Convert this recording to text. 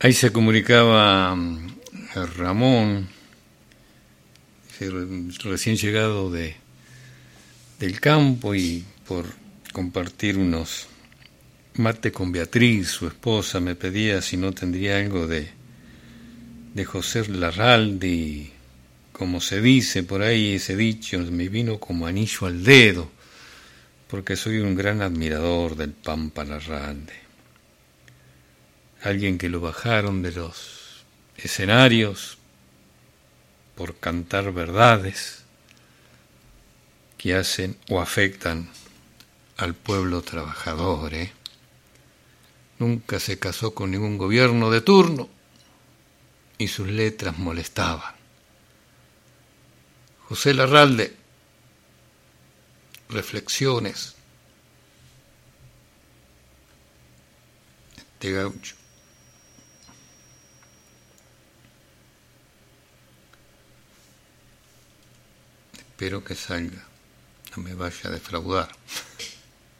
Ahí se comunicaba Ramón, recién llegado del campo, y por compartir unos mate con Beatriz, su esposa, me pedía si no tendría algo de José Larralde. Como se dice por ahí, ese dicho me vino como anillo al dedo, porque soy un gran admirador del Pampa Larralde. Alguien que lo bajaron de los escenarios por cantar verdades que hacen o afectan al pueblo trabajador. Nunca se casó con ningún gobierno de turno y sus letras molestaban. José Larralde, reflexiones de gaucho. Espero que salga, no me vaya a defraudar.